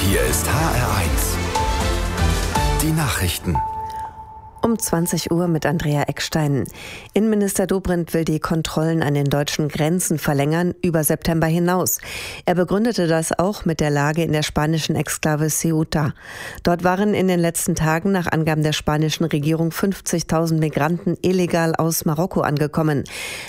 Hier ist HR1. Die Nachrichten. Um 20 Uhr mit Andrea Eckstein. Innenminister Dobrindt will die Kontrollen an den deutschen Grenzen verlängern über September hinaus. Er begründete das auch mit der Lage in der spanischen Exklave Ceuta. Dort waren in den letzten Tagen nach Angaben der spanischen Regierung 50.000 Migranten illegal aus Marokko angekommen.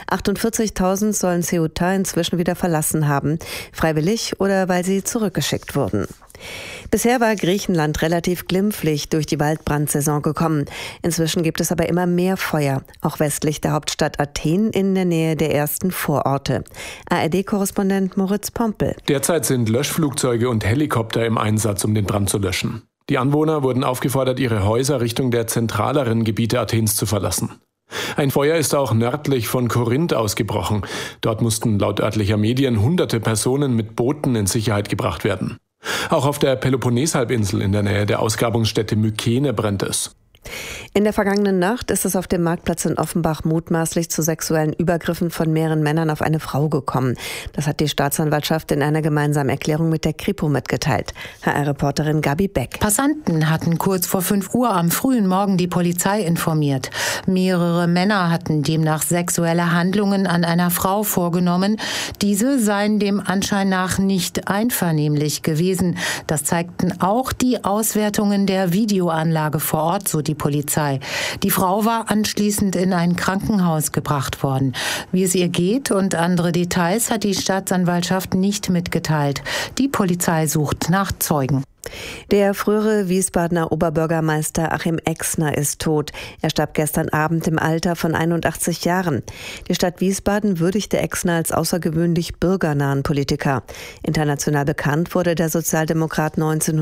48.000 sollen Ceuta inzwischen wieder verlassen haben, freiwillig oder weil sie zurückgeschickt wurden. Bisher war Griechenland relativ glimpflich durch die Waldbrandsaison gekommen. Inzwischen gibt es aber immer mehr Feuer, auch westlich der Hauptstadt Athen in der Nähe der ersten Vororte. ARD-Korrespondent Moritz Pompel. Derzeit sind Löschflugzeuge und Helikopter im Einsatz, um den Brand zu löschen. Die Anwohner wurden aufgefordert, ihre Häuser Richtung der zentraleren Gebiete Athens zu verlassen. Ein Feuer ist auch nördlich von Korinth ausgebrochen. Dort mussten laut örtlicher Medien hunderte Personen mit Booten in Sicherheit gebracht werden. Auch auf der Peloponneshalbinsel in der Nähe der Ausgrabungsstätte Mykene brennt es. In der vergangenen Nacht ist es auf dem Marktplatz in Offenbach mutmaßlich zu sexuellen Übergriffen von mehreren Männern auf eine Frau gekommen. Das hat die Staatsanwaltschaft in einer gemeinsamen Erklärung mit der Kripo mitgeteilt. HR-Reporterin Gabi Beck. Passanten hatten kurz vor 5 Uhr am frühen Morgen die Polizei informiert. Mehrere Männer hatten demnach sexuelle Handlungen an einer Frau vorgenommen. Diese seien dem Anschein nach nicht einvernehmlich gewesen. Das zeigten auch die Auswertungen der Videoanlage vor Ort, so die Polizei. Die Frau war anschließend in ein Krankenhaus gebracht worden. Wie es ihr geht und andere Details hat die Staatsanwaltschaft nicht mitgeteilt. Die Polizei sucht nach Zeugen. Der frühere Wiesbadener Oberbürgermeister Achim Exner ist tot. Er starb gestern Abend im Alter von 81 Jahren. Die Stadt Wiesbaden würdigte Exner als außergewöhnlich bürgernahen Politiker. International bekannt wurde der Sozialdemokrat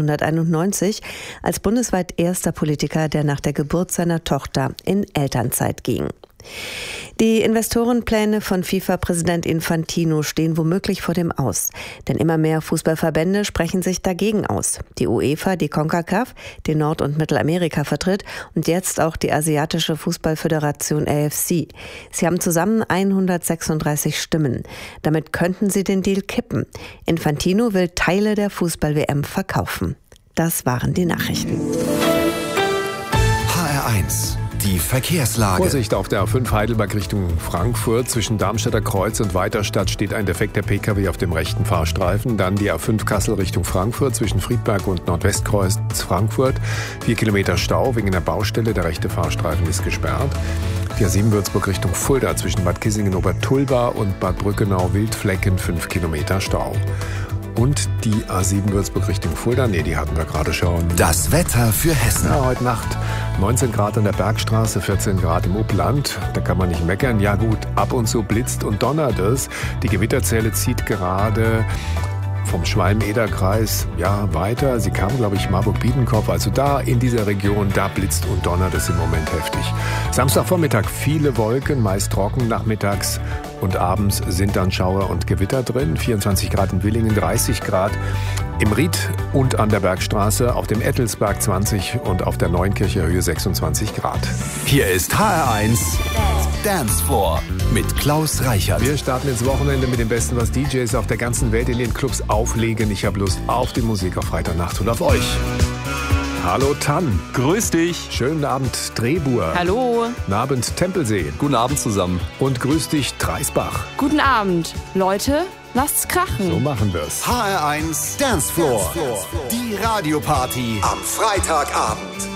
1991 als bundesweit erster Politiker, der nach der Geburt seiner Tochter in Elternzeit ging. Die Investorenpläne von FIFA-Präsident Infantino stehen womöglich vor dem Aus. Denn immer mehr Fußballverbände sprechen sich dagegen aus. Die UEFA, die CONCACAF, die Nord- und Mittelamerika vertritt und jetzt auch die asiatische Fußballföderation AFC. Sie haben zusammen 136 Stimmen. Damit könnten sie den Deal kippen. Infantino will Teile der Fußball-WM verkaufen. Das waren die Nachrichten. HR1. Die Verkehrslage. Vorsicht auf der A5 Heidelberg Richtung Frankfurt. Zwischen Darmstädter Kreuz und Weiterstadt steht ein defekter Pkw auf dem rechten Fahrstreifen. Dann die A5 Kassel Richtung Frankfurt zwischen Friedberg und Nordwestkreuz Frankfurt. 4 Kilometer Stau wegen der Baustelle. Der rechte Fahrstreifen ist gesperrt. Die A7 Würzburg Richtung Fulda zwischen Bad Kissingen-Obertulba und Bad Brückenau-Wildflecken 5 Kilometer Stau. Und die A7 Würzburg Richtung Fulda, die hatten wir gerade schon. Das Wetter für Hessen. Ja, heute Nacht 19 Grad an der Bergstraße, 14 Grad im Upland. Da kann man nicht meckern. Ja gut, ab und zu blitzt und donnert es. Die Gewitterzelle zieht gerade vom Schwalm-Eder-Kreis weiter. Sie kam, glaube ich, Marburg-Biedenkopf. Also da in dieser Region, da blitzt und donnert es im Moment heftig. Samstagvormittag viele Wolken, meist trocken. Nachmittags und abends sind dann Schauer und Gewitter drin. 24 Grad in Willingen, 30 Grad im Ried und an der Bergstraße, auf dem Ettelsberg 20 und auf der Neunkircher Höhe 26 Grad. Hier ist HR1 Dance Floor mit Klaus Reichert. Wir starten ins Wochenende mit dem Besten, was DJs auf der ganzen Welt in den Clubs auflegen. Ich habe Lust auf die Musik auf Freitagnacht und auf euch. Hallo Tann. Grüß dich. Schönen Abend Drehbuhr. Hallo. Guten Abend Tempelsee. Guten Abend zusammen. Und grüß dich Dreisbach. Guten Abend. Leute, lasst's krachen. So machen wir's. HR1 Dance Floor. Die Radioparty am Freitagabend.